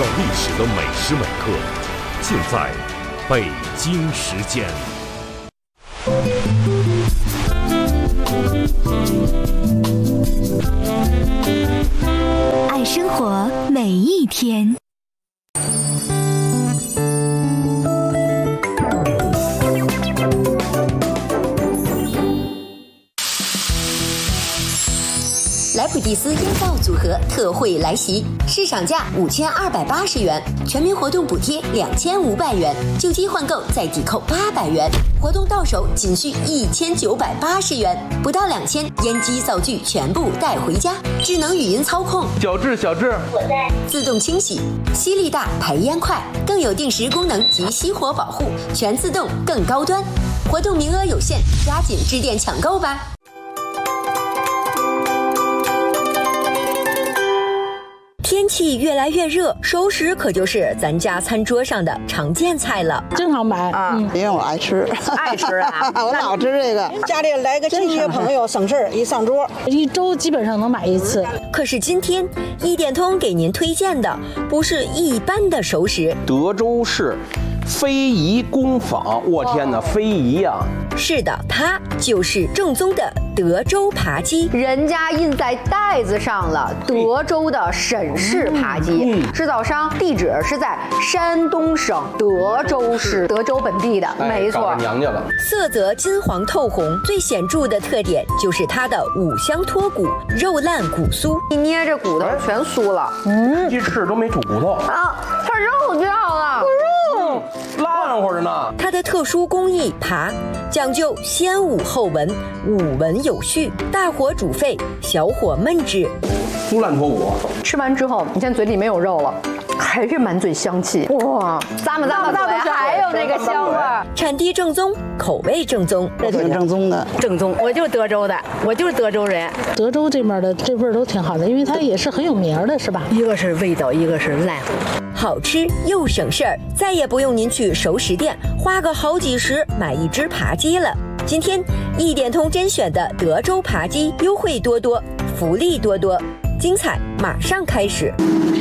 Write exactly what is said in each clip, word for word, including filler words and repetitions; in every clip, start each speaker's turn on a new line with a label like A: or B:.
A: 造历史的每时每刻，尽在北京时间。
B: 爱生活每一天。
C: 莱普蒂斯烟皂组合特惠来袭，市场价五千二百八十元，全民活动补贴两千五百元，旧机换购再抵扣八百元，活动到手仅需一千九百八十元，不到两千，烟机灶具全部带回家，智能语音操控，
D: 小智小智，
C: 我在，自动清洗，吸力大，排烟快，更有定时功能及熄火保护，全自动更高端，活动名额有限，抓紧致电抢购吧。天气越来越热，熟食可就是咱家餐桌上的常见菜了。
E: 经常买啊，
F: 嗯、因为我爱吃，
E: 爱吃啊，
F: 我老吃这个。
G: 家里来个亲戚朋友省事儿，一上桌，
E: 一周基本上能买一次。
C: 可是今天一点通给您推荐的不是一般的熟食，
D: 德州市非遗工坊，我天哪，非遗呀！
C: 是的，它就是正宗的德州扒鸡，
H: 人家印在袋子上了，德州的沈氏扒鸡，嗯、制造商地址是在山东省德州市，德州本地的，
D: 哎、
H: 没错。
D: 娘家了。
C: 色泽金黄透红，最显著的特点就是它的五香脱骨，肉烂骨酥，
H: 一捏这骨头全酥了。
D: 嗯，鸡翅都没吐骨头
H: 啊，它肉掉了，
D: 肉烂乎着呢。
C: 它的特殊工艺扒讲究先捂后闻，捂闻有序，大火煮沸，小火焖制，
D: 酥烂脱骨。
H: 吃完之后，你现在嘴里没有肉了，还是满嘴香气。哇，咂么咂么嘴，还有那个香味儿。
C: 产地正宗，口味正宗，
F: 这挺正宗的。
I: 正宗，我就是德州的，我就是德州人。
E: 德州这边的这味儿都挺好的，因为它也是很有名的，是吧？
I: 一个是味道，一个是烂，
C: 好吃又省事儿，再也不用您去熟食店花个好几十买一只扒鸡了。今天一点通甄选的德州扒鸡优惠多多，福利多多，精彩马上开始。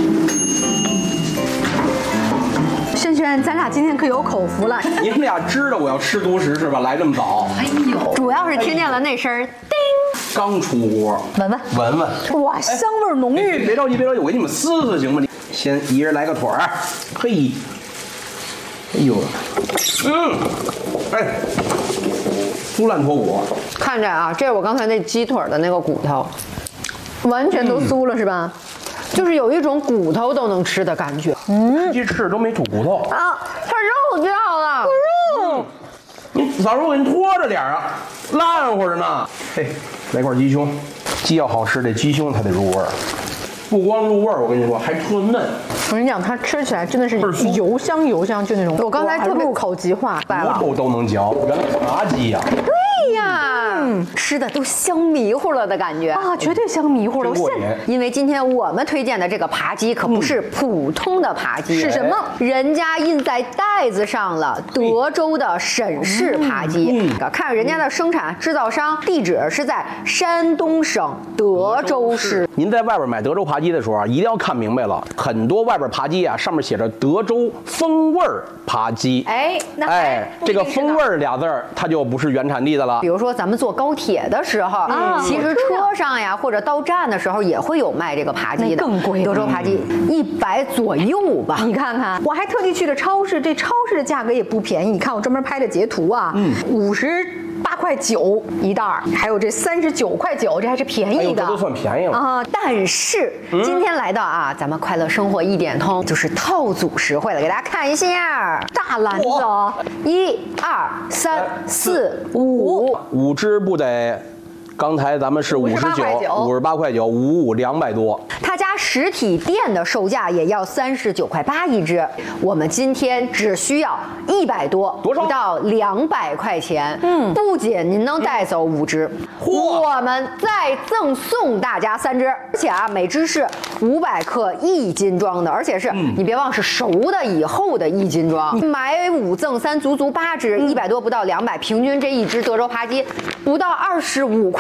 H: 轩轩，咱俩今天可有口福了。
D: 你们俩知道我要吃独食是吧？来这么早。
H: 哎呦，主要是听见了那声儿，叮，
D: 刚出锅，
H: 闻闻，
D: 闻闻，
H: 哇，香味浓郁。
D: 哎、别着急，别着急，我给你们撕撕行吗？先一人来个腿儿，嘿，哎呦，嗯，哎，酥烂脱骨。
H: 看着啊，这是我刚才那鸡腿的那个骨头，完全都酥了、嗯、是吧？就是有一种骨头都能吃的感觉。
D: 嗯，鸡翅都没吐骨头
H: 啊，它肉掉了，
D: 肉。你嫂子，我给你拖着点啊，烂乎着呢。嘿，来块鸡胸，鸡要好吃，这鸡胸它得入味儿。不光入味儿，我跟你说，还特嫩。
H: 我跟你讲，它吃起来真的是油香油香，就那种。我刚才特别入口即化，
D: 骨头都能嚼，原来扒鸡呀。
H: 对呀，嗯，吃的都香迷糊了的感觉啊，绝对香迷糊了。现因为今天我们推荐的这个扒鸡可不是普通的扒鸡，是什么？人家印在袋子上了，德州的沈氏扒鸡。嗯，看人家的生产制造商地址是在山东省德州市。
D: 您在外边买德州扒鸡的时候啊，一定要看明白了，很多外边扒鸡啊，上面写着德州风味扒鸡。
H: 哎，那
D: 哎，这个风味俩字儿，它就不是原产地的了。
H: 比如说咱们坐高铁的时候，嗯、其实车上呀或者到站的时候也会有卖这个扒鸡的，更贵。德州扒鸡一百左右吧，你看看，我还特地去了超市，这超市的价格也不便宜。你看我专门拍的截图啊，嗯，五十八块九一袋儿，还有这三十九块九，这还是便宜的，
D: 哎、这都算便宜了
H: 啊。但是、嗯、今天来到啊，咱们快乐生活一点通就是套组实惠了，给大家看一下，大篮子哦，一二三四五，
D: 五只不得。刚才咱们是五十九，五十八块九，五五两百多。
H: 他家实体店的售价也要三十九块八一只，我们今天只需要一百多，
D: 多少？
H: 不到两百块钱。嗯，不仅您能带走五只，嗯、我们再赠送大家三只，而且啊，每只是五百克一斤装的，而且是、嗯、你别忘是熟的以后的一斤装，买五赠三，足足八只，一百多不到两百，平均这一只德州扒鸡不到二十五块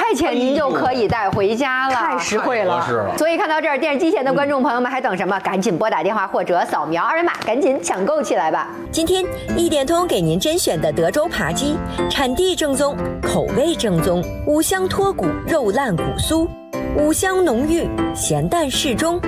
H: 钱您就可以带回家了，
D: 哎
H: 太实惠了。
D: 了
H: 所以看到这儿，电视机前的观众朋友们还等什么？赶紧拨打电话或者扫描二维码，赶紧抢购起来吧！
C: 今天一点通给您甄选的德州扒鸡，产地正宗，口味正宗，五香脱骨，肉烂骨酥，五香浓郁，咸淡适中，